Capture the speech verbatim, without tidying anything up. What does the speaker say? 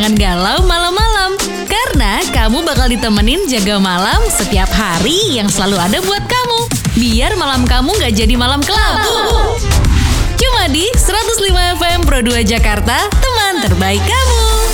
Jangan galau malam-malam, karena kamu bakal ditemenin jaga malam setiap hari yang selalu ada buat kamu. Biar malam kamu gak jadi malam kelabu. Cuma di seratus lima F M Pro dua Jakarta, teman terbaik kamu.